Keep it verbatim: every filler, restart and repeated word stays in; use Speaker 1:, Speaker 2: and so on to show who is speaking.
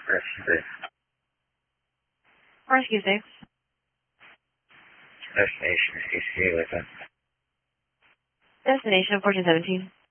Speaker 1: Rescue six.
Speaker 2: Rescue six.
Speaker 1: Destination C C A with them.
Speaker 2: Destination fourteen seventeen.